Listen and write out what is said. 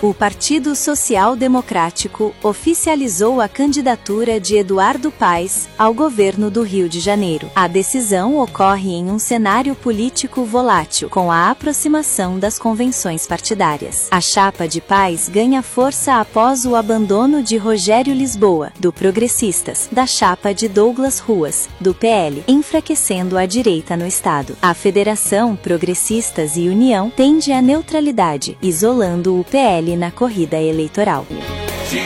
O Partido Social Democrático oficializou a candidatura de Eduardo Paes ao governo do Rio de Janeiro. A decisão ocorre em um cenário político volátil, com a aproximação das convenções partidárias. A chapa de Paes ganha força após o abandono de Rogério Lisboa, do Progressistas, da chapa de Douglas Ruas, do PL, enfraquecendo a direita no estado. A Federação Progressistas e União tende à neutralidade, isolando o PL na corrida eleitoral.